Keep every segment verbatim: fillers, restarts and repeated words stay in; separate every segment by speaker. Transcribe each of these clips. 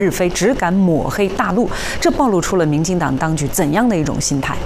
Speaker 1: 日非只敢抹黑大陆，这暴露出了民进党当局怎样的一种心态？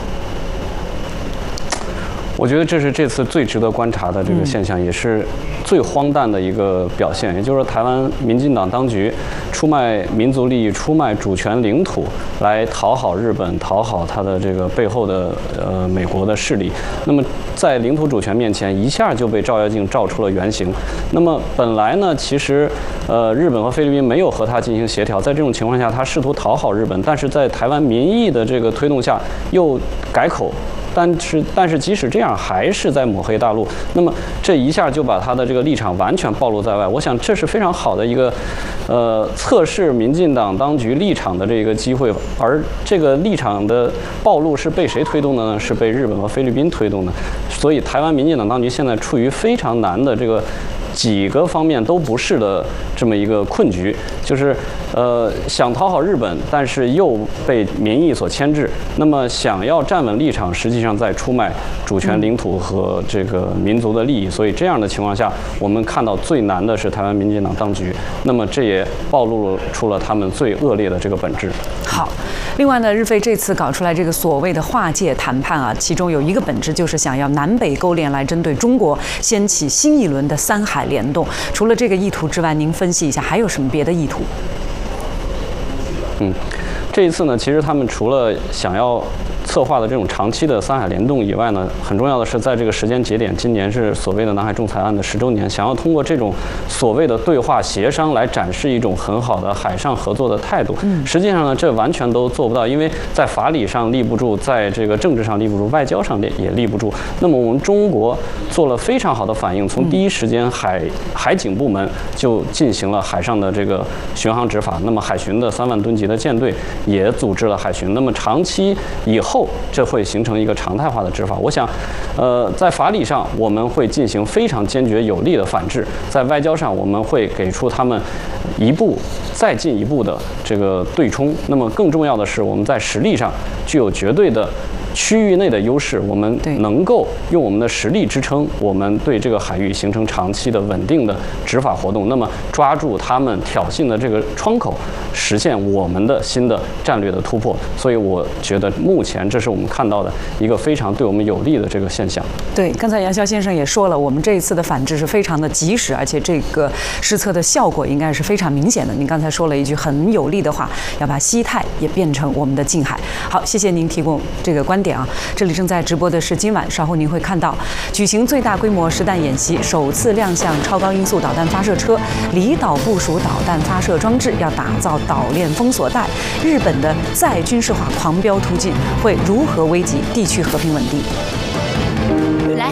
Speaker 2: 我觉得这是这次最值得观察的这个现象，嗯、也是最荒诞的一个表现。也就是说，台湾民进党当局出卖民族利益、出卖主权领土，来讨好日本、讨好他的这个背后的呃美国的势力。那么在领土主权面前，一下就被照妖镜照出了原形。那么本来呢，其实呃日本和菲律宾没有和他进行协调，在这种情况下，他试图讨好日本，但是在台湾民意的这个推动下，又改口。但是，但是即使这样，还是在抹黑大陆。那么这一下就把他的这个立场完全暴露在外。我想这是非常好的一个，呃，测试民进党当局立场的这个机会。而这个立场的暴露是被谁推动的呢？是被日本和菲律宾推动的。所以，台湾民进党当局现在处于非常难的这个几个方面都不是的这么一个困局，就是呃想讨好日本，但是又被民意所牵制。那么想要站稳立场，实际上在出卖主权领土和这个民族的利益。所以这样的情况下，我们看到最难的是台湾民进党当局。那么这也暴露出了他们最恶劣的这个本质。
Speaker 1: 好，另外呢，日菲这次搞出来这个所谓的划界谈判啊，其中有一个本质就是想要南北勾连来针对中国掀起新一轮的三海联动。除了这个意图之外，您分析一下还有什么别的意图？
Speaker 2: 嗯，这一次呢，其实他们除了想要策划的这种长期的三海联动以外呢，很重要的是在这个时间节点，今年是所谓的南海仲裁案的十周年，想要通过这种所谓的对话协商来展示一种很好的海上合作的态度。嗯，实际上呢，这完全都做不到，因为在法理上立不住，在这个政治上立不住，外交上也立不住。那么我们中国做了非常好的反应，从第一时间海海警部门就进行了海上的这个巡航执法，那么海巡的三万吨级的舰队也组织了海巡，那么长期以后这会形成一个常态化的执法。我想，呃，在法理上我们会进行非常坚决有力的反制，在外交上我们会给出他们一步再进一步的这个对冲。那么更重要的是，我们在实力上具有绝对的区域内的优势，我们能够用我们的实力支撑我们对这个海域形成长期的稳定的执法活动，那么抓住他们挑衅的这个窗口，实现我们的新的战略的突破。所以我觉得目前这是我们看到的一个非常对我们有利的这个现象。
Speaker 1: 对，刚才杨潇先生也说了，我们这一次的反制是非常的及时，而且这个施策的效果应该是非常明显的。您刚才说了一句很有力的话，要把西太也变成我们的近海。好，谢谢您提供这个观点啊。这里正在直播的是今晚，稍后您会看到举行最大规模实弹演习，首次亮相超高音速导弹发射车，离岛部署导弹发射装置，要打造岛链封锁带。日本的再军事化狂飙突进会如何危及地区和平稳定？
Speaker 3: 来，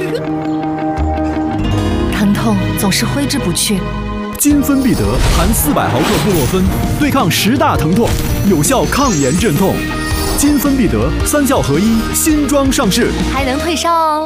Speaker 3: 疼痛总是挥之不去。
Speaker 4: 金芬必得含四百毫克布洛芬，对抗十大疼痛，有效抗炎镇痛。金芬必得三效合一新装上市，
Speaker 3: 还能退烧哦。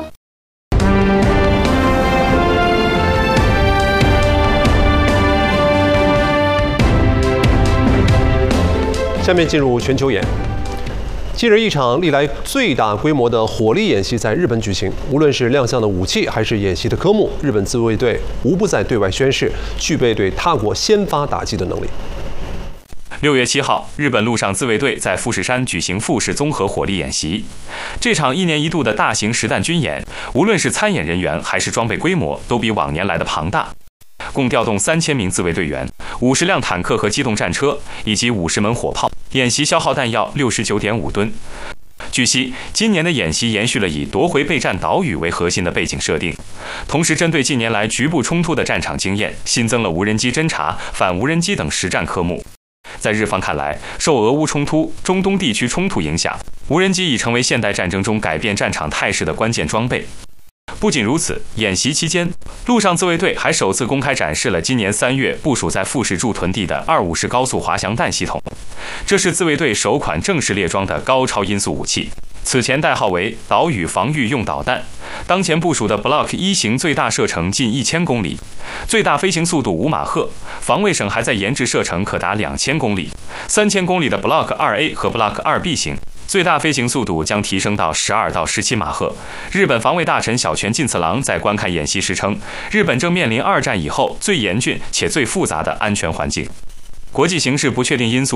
Speaker 5: 下面进入全球眼。近日，一场历来最大规模的火力演习在日本举行。无论是亮相的武器，还是演习的科目，日本自卫队无不在对外宣示具备对他国先发打击的能力。
Speaker 6: 六月七号，日本陆上自卫队在富士山举行富士综合火力演习。这场一年一度的大型实弹军演，无论是参演人员还是装备规模，都比往年来的庞大。共调动三千名自卫队员、五十辆坦克和机动战车以及五十门火炮，演习消耗弹药六十九点五吨。据悉，今年的演习延续了以夺回备战岛屿为核心的背景设定，同时针对近年来局部冲突的战场经验，新增了无人机侦察、反无人机等实战科目。在日方看来，受俄乌冲突、中东地区冲突影响，无人机已成为现代战争中改变战场态势的关键装备。不仅如此，演习期间，陆上自卫队还首次公开展示了今年三月部署在富士驻屯地的二五式高速滑翔弹系统，这是自卫队首款正式列装的高超音速武器。此前代号为岛屿防御用导弹，当前部署的 Block 一型最大射程近一千公里，最大飞行速度五马赫，防卫省还在研制射程可达两千公里、三千公里的 Block 二 A 和 Block 二 B 型，最大飞行速度将提升到十二到十七马赫。日本防卫大臣小泉进次郎在观看演习时称，日本正面临二战以后最严峻且最复杂的安全环境。 国际形势不确定因素